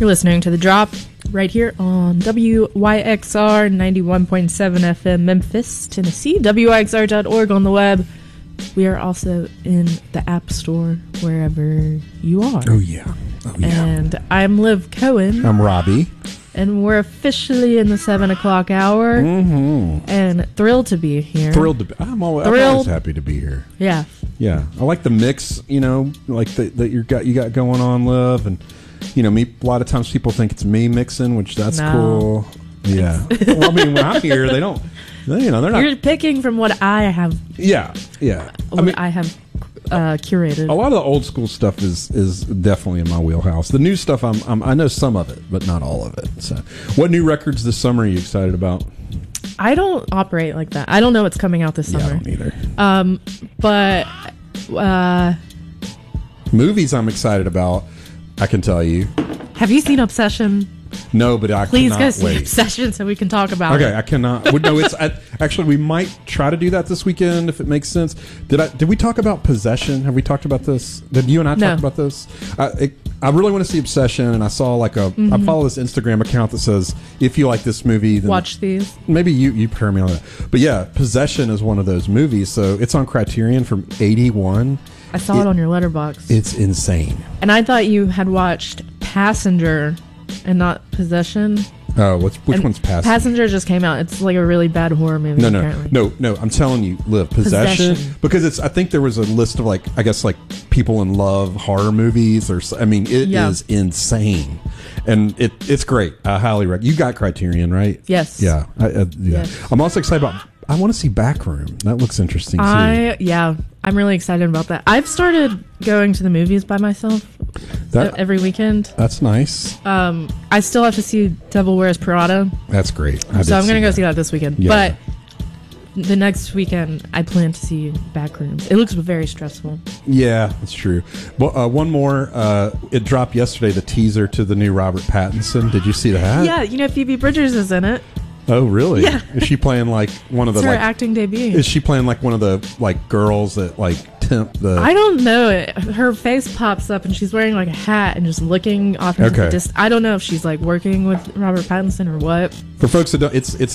You're listening to The Drop right here on WYXR 91.7 FM Memphis, Tennessee, WYXR.org on the web. We are also in the App Store wherever you are. Oh, yeah. Oh, yeah. And I'm Liv Cohen. I'm Robbie. And we're officially in the 7 o'clock hour. Mm-hmm. And thrilled to be here. I'm always happy to be here. Yeah. Yeah. I like the mix, like that you got going on, Liv. And, a lot of times people think it's me mixing, which that's cool. Yeah. Well, I mean, when I'm here, they're not. You're picking from what I have. Yeah. Yeah. I have curated. A lot of the old school stuff is definitely in my wheelhouse. The new stuff, I know some of it, but not all of it. So, what new records this summer are you excited about? I don't operate like that. I don't know what's coming out this summer. I don't either. But movies I'm excited about, I can tell you. Have you seen Obsession? No, but I Please cannot go see wait. Obsession so we can talk about it. Okay, I cannot. No, actually, we might try to do that this weekend if it makes sense. Did we talk about Possession? Have we talked about this? Did you and I talk about this? I really want to see Obsession, and I saw I follow this Instagram account that says, if you like this movie, then watch these. Maybe you prepare me on that. But yeah, Possession is one of those movies. So it's on Criterion from '81. I saw it on your letterbox. It's insane. And I thought you had watched Passenger and not Possession. Oh, which one's Passenger? Passenger just came out. It's like a really bad horror movie. No. I'm telling you, Liv, Possession. Because I think there was a list of people in love horror movies, it is insane, and it's great. I highly recommend. You got Criterion, right? Yes. Yeah. Yes. I'm also excited about. I want to see Backroom. That looks interesting too. I'm really excited about that. I've started going to the movies by myself every weekend. That's nice. I still have to see Devil Wears Prada. That's great. So I'm going to go see that this weekend. Yeah. But the next weekend, I plan to see Backrooms. It looks very stressful. Yeah, that's true. Well, one more. It dropped yesterday, the teaser to the new Robert Pattinson. Did you see that? Yeah, Phoebe Bridgers is in it. Oh, really? Yeah. Is she playing one of the her acting debut? Is she playing one of the girls that tempt the? I don't know. Her face pops up and she's wearing a hat and just looking off into the distance. I don't know if she's working with Robert Pattinson or what. For folks that don't,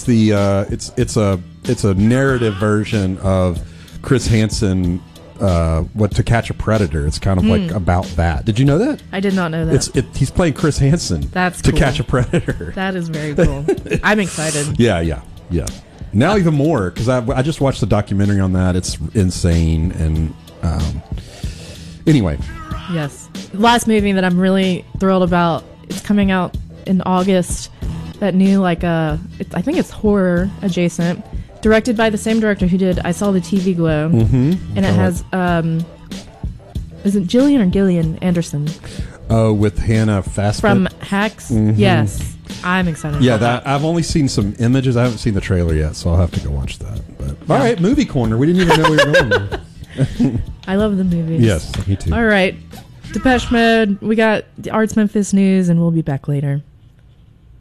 it's a narrative version of Chris Hansen. To Catch a Predator. It's kind of about that. Did you know that? I did not know that. He's playing Chris Hansen. That's To cool. Catch a Predator. That is very cool. I'm excited. Yeah. Now even more, because I just watched the documentary on that. It's insane. And anyway. Yes. Last movie that I'm really thrilled about, it's coming out in August. That new, I think it's horror adjacent. Directed by the same director who did I Saw the TV Glow. Mm-hmm. And it has, is it Gillian or Gillian Anderson? Oh, with Hannah Fassbender. From Hacks? Mm-hmm. Yes. I'm excited about that. I've only seen some images. I haven't seen the trailer yet, so I'll have to go watch that. But all right, Movie Corner. We didn't even know we were going there. I love the movies. Yes, me too. All right. Depeche Mode. We got the Arts Memphis news, and we'll be back later.